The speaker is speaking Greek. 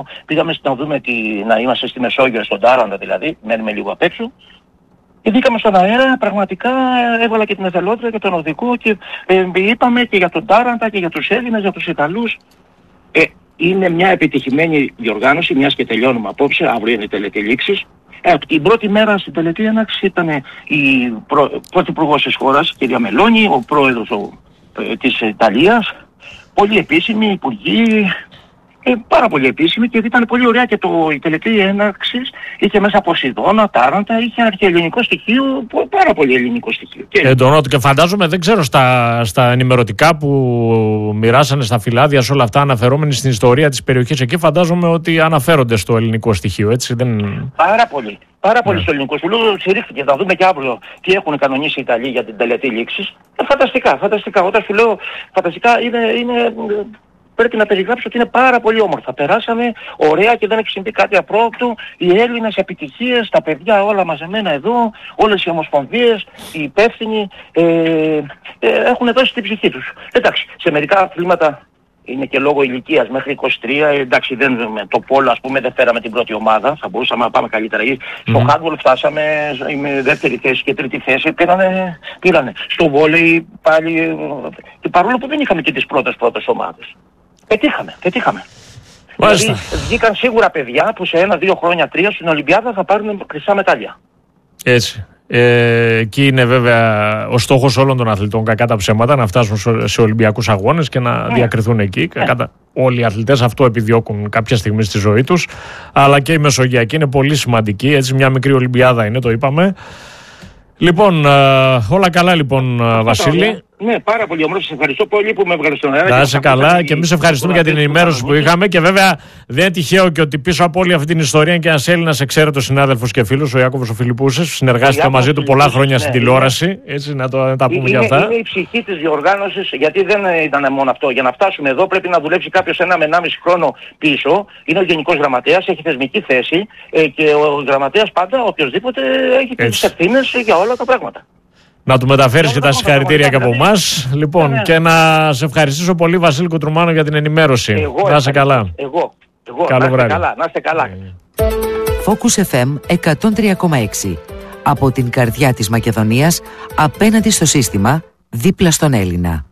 Πήγαμε να δούμε να είμαστε στη Μεσόγειο, στον Τάραντα δηλαδή, μένουμε λίγο απ' έξω. Και βγήκαμε στον αέρα, πραγματικά έβαλα και την εθελότητα και τον οδικό και είπαμε και για τον Τάραντα και για τους Έλληνες, για τους Ιταλούς. Είναι μια επιτυχημένη διοργάνωση, μιας και τελειώνουμε απόψε, αύριο είναι η τελετή λήξης. Την πρώτη μέρα στην τελετή έναρξη ήταν η πρωθυπουργός της χώρας, κυρία Μελώνη, ο πρόεδρος της Ιταλίας, πολύ επίσημοι υπουργοί, πάρα πολύ επίσημη, και ήταν πολύ ωραία και η τελετή έναρξης είχε μέσα Ποσειδώνα, Τάραντα, είχε αρχαιελληνικό στοιχείο, πάρα πολύ ελληνικό στοιχείο. Εντονότο, και φαντάζομαι, δεν ξέρω, στα ενημερωτικά που μοιράσανε στα φυλάδια, σε όλα αυτά, αναφερόμενοι στην ιστορία της περιοχής εκεί, φαντάζομαι ότι αναφέρονται στο ελληνικό στοιχείο, έτσι δεν... Πάρα πολύ. Πάρα πολύ στο ελληνικό. Σου λέω, στηρίχθηκε. Θα δούμε και αύριο τι έχουν κανονίσει οι Ιταλοί για την τελετή λήξης. Φανταστικά. Όταν σου λέω φανταστικά, είναι πρέπει να περιγράψω ότι είναι πάρα πολύ όμορφα. Περάσαμε ωραία και δεν έχει συμβεί κάτι απρόοπτο. Οι Έλληνες επιτυχίες, τα παιδιά όλα μαζεμένα εδώ, όλες οι ομοσπονδίες, οι υπεύθυνοι έχουν δώσει την ψυχή τους. Εντάξει, σε μερικά αθλήματα είναι και λόγω ηλικίας μέχρι 23, εντάξει, το πόλο, ας πούμε, δεν φέραμε την πρώτη ομάδα, θα μπορούσαμε να πάμε καλύτερα. Στο handball φτάσαμε με δεύτερη θέση και τρίτη θέση, πήρανε. Στο βόλεϊ πάλι, και παρόλο που δεν είχαμε και τις πρώτες ομάδες. Πετύχαμε. Δηλαδή βγήκαν σίγουρα παιδιά που σε 1, 2 χρόνια, 3 στην Ολυμπιάδα θα πάρουν χρυσά μετάλλια. Έτσι. Εκεί είναι βέβαια ο στόχος όλων των αθλητών, κακά τα ψέματα, να φτάσουν σε Ολυμπιακούς αγώνες και να διακριθούν εκεί. Όλοι οι αθλητές αυτό επιδιώκουν κάποια στιγμή στη ζωή τους. Αλλά και η Μεσογειακή είναι πολύ σημαντική. Έτσι, μια μικρή Ολυμπιάδα είναι, το είπαμε. Λοιπόν, όλα καλά λοιπόν, Βασίλη. Ναι, πάρα πολύ όμορφο. Σας ευχαριστώ πολύ που με έβγαλε στον αέρα. Να είσαι καλά και εμείς ευχαριστούμε για την ενημέρωση που είχαμε. Και βέβαια δεν είναι τυχαίο και ότι πίσω από όλη αυτή την ιστορία είναι και ένας Έλληνας εξαίρετος συνάδελφος και φίλος, ο Ιάκωβος ο Φιλιππούσης. Συνεργάστηκα μαζί του πολλά χρόνια στην τηλεόραση. Έτσι, να τα πούμε για αυτά. Είναι η ψυχή της διοργάνωσης, γιατί δεν ήταν μόνο αυτό. Για να φτάσουμε εδώ πρέπει να δουλέψει κάποιος 1,5 χρόνο πίσω. Είναι ο Γενικός Γραμματέας, έχει θεσμική θέση και ο Γραμματέας πάντα, οποιοδήποτε, έχει τις ευθύνες για όλα τα πράγματα. Να του μεταφέρεις και τα συγχαρητήρια και από εμάς. Λοιπόν, και να σε ευχαριστήσω πολύ, Βασίλη Κουτρουμάνο, για την ενημέρωση. Να είσαι καλά. Εγώ. Καλό βράδυ. Να είστε καλά. Focus FM 103,6. Από την καρδιά της Μακεδονίας, απέναντι στο σύστημα, δίπλα στον Έλληνα.